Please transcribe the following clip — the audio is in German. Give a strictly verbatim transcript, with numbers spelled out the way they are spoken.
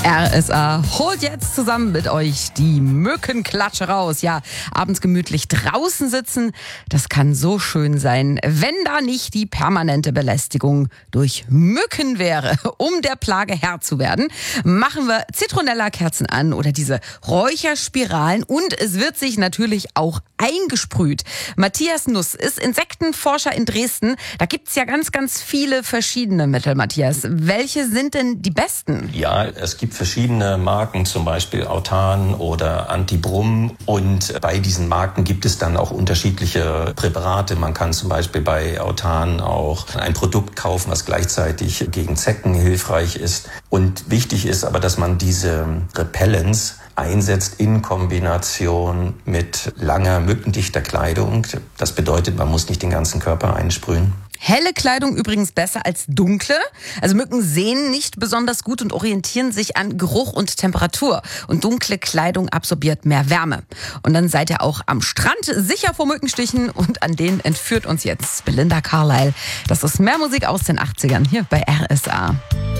R S A holt jetzt zusammen mit euch die Mückenklatsche raus. Ja, abends gemütlich draußen sitzen, das kann so schön sein, wenn da nicht die permanente Belästigung durch Mücken wäre. Um der Plage Herr zu werden, machen wir Zitronella-Kerzen an oder diese Räucherspiralen und es wird sich natürlich auch eingesprüht. Matthias Nuss ist Insektenforscher in Dresden. Da gibt's ja ganz, ganz viele verschiedene Mittel, Matthias. Welche sind denn die besten? Ja, es gibt verschiedene Marken, zum Beispiel Autan oder Antibrum. Und bei diesen Marken gibt es dann auch unterschiedliche Präparate. Man kann zum Beispiel bei Autan auch ein Produkt kaufen, was gleichzeitig gegen Zecken hilfreich ist. Und wichtig ist aber, dass man diese Repellents einsetzt in Kombination mit langer, mückendichter Kleidung. Das bedeutet, man muss nicht den ganzen Körper einsprühen. Helle Kleidung übrigens besser als dunkle. Also Mücken sehen nicht besonders gut und orientieren sich an Geruch und Temperatur. Und dunkle Kleidung absorbiert mehr Wärme. Und dann seid ihr auch am Strand sicher vor Mückenstichen. Und an denen entführt uns jetzt Belinda Carlisle. Das ist mehr Musik aus den achtzigern hier bei R S A.